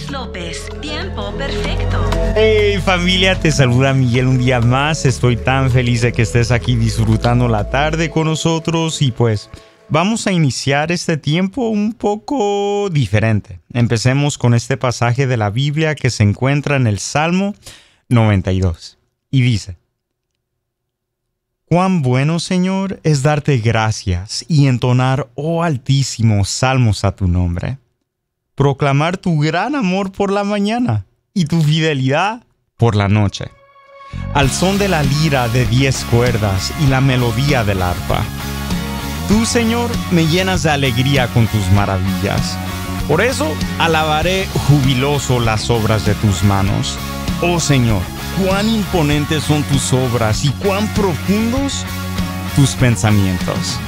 Carlos López, tiempo perfecto. Hey familia, te saluda Miguel un día más. Estoy tan feliz de que estés aquí disfrutando la tarde con nosotros y pues vamos a iniciar este tiempo un poco diferente. Empecemos con este pasaje de la Biblia que se encuentra en el Salmo 92 y dice: Cuán bueno, Señor, es darte gracias y entonar, oh Altísimo, salmos a tu nombre. Proclamar tu gran amor por la mañana y tu fidelidad por la noche. Al son de la lira de 10 cuerdas y la melodía del arpa. Tú, Señor, me llenas de alegría con tus maravillas. Por eso alabaré jubiloso las obras de tus manos. Oh Señor, cuán imponentes son tus obras y cuán profundos tus pensamientos.